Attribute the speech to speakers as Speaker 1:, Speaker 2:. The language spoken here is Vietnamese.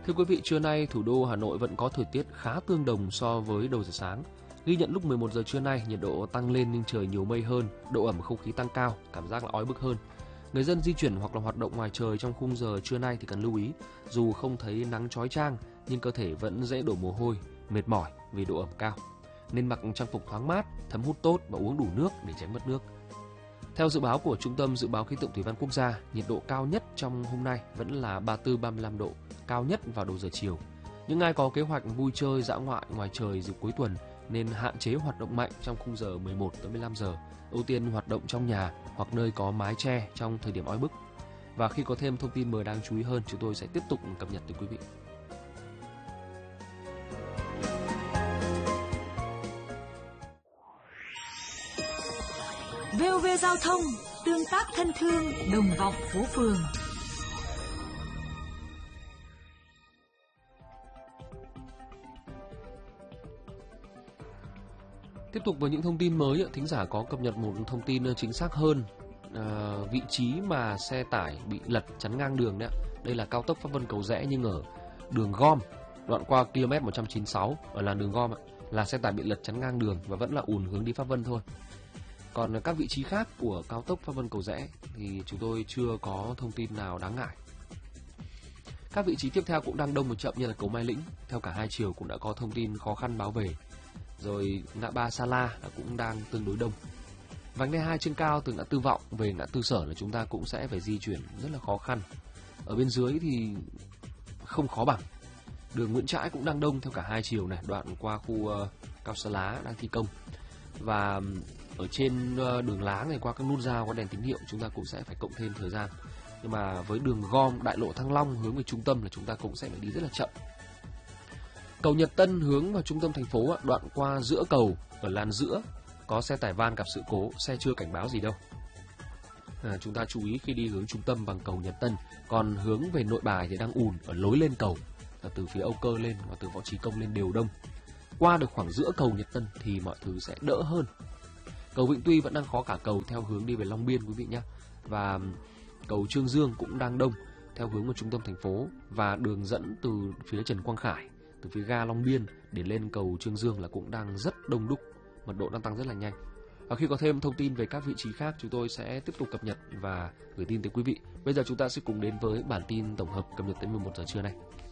Speaker 1: Thưa quý vị, trưa nay thủ đô Hà Nội vẫn có thời tiết khá tương đồng so với đầu giờ sáng. Ghi nhận lúc 11 giờ trưa nay, nhiệt độ tăng lên nhưng trời nhiều mây hơn, độ ẩm không khí tăng cao, cảm giác là oi bức hơn. Người dân di chuyển hoặc là hoạt động ngoài trời trong khung giờ trưa nay thì cần lưu ý, dù không thấy nắng chói chang nhưng cơ thể vẫn dễ đổ mồ hôi, mệt mỏi vì độ ẩm cao. Nên mặc trang phục thoáng mát, thấm hút tốt và uống đủ nước để tránh mất nước. Theo dự báo của Trung tâm Dự báo Khí tượng Thủy văn Quốc gia, nhiệt độ cao nhất trong hôm nay vẫn là 34-35 độ, cao nhất vào đầu giờ chiều. Những ai có kế hoạch vui chơi dã ngoại ngoài trời dịp cuối tuần nên hạn chế hoạt động mạnh trong khung giờ 11 tới 15 giờ, ưu tiên hoạt động trong nhà hoặc nơi có mái che trong thời điểm oi bức. Và khi có thêm thông tin mới đáng chú ý hơn, chúng tôi sẽ tiếp tục cập nhật tới quý vị.
Speaker 2: VOV Giao thông, tương tác thân thương, đồng vọng phố phường.
Speaker 1: Tiếp tục với những thông tin mới, thính giả có cập nhật một thông tin chính xác hơn. Vị trí mà xe tải bị lật chắn ngang đường đấy, đây là cao tốc Pháp Vân Cầu Giẽ, nhưng ở đường gom đoạn qua km 196 ở làn đường gom là xe tải bị lật chắn ngang đường và vẫn là ùn hướng đi Pháp Vân thôi. Còn các vị trí khác của cao tốc Pháp Vân Cầu Giẽ thì chúng tôi chưa có thông tin nào đáng ngại. Các vị trí tiếp theo cũng đang đông và chậm như là cầu Mai Lĩnh, theo cả hai chiều cũng đã có thông tin khó khăn báo về. Rồi ngã ba Sa La cũng đang tương đối đông. Vành đai 2 trên cao từ ngã tư Vọng về ngã tư Sở là chúng ta cũng sẽ phải di chuyển rất là khó khăn. Ở bên dưới thì không khó bằng. Đường Nguyễn Trãi cũng đang đông theo cả hai chiều này, đoạn qua khu Cao Xá Lá đang thi công. Và ở trên đường láng này qua các nút giao có đèn tín hiệu chúng ta cũng sẽ phải cộng thêm thời gian. Nhưng mà với đường gom đại lộ Thăng Long hướng về trung tâm là chúng ta cũng sẽ phải đi rất là chậm. Cầu Nhật Tân hướng vào trung tâm thành phố, đoạn qua giữa cầu ở làn giữa có xe tải van gặp sự cố, xe chưa cảnh báo gì đâu. Chúng ta chú ý khi đi hướng trung tâm bằng cầu Nhật Tân. Còn hướng về Nội Bài thì đang ùn ở lối lên cầu, từ phía Âu Cơ lên và từ Võ Trí Công lên đều đông. Qua được khoảng giữa cầu Nhật Tân thì mọi thứ sẽ đỡ hơn. Cầu Vĩnh Tuy vẫn đang khó cả cầu theo hướng đi về Long Biên quý vị nhé. Và cầu Trương Dương cũng đang đông theo hướng vào trung tâm thành phố, và đường dẫn từ phía Trần Quang Khải, từ phía ga Long Biên để lên cầu Trương Dương là cũng đang rất đông đúc, mật độ đang tăng rất là nhanh. Và khi có thêm thông tin về các vị trí khác, chúng tôi sẽ tiếp tục cập nhật và gửi tin tới quý vị. Bây giờ chúng ta sẽ cùng đến với bản tin tổng hợp cập nhật tới 11 giờ trưa nay.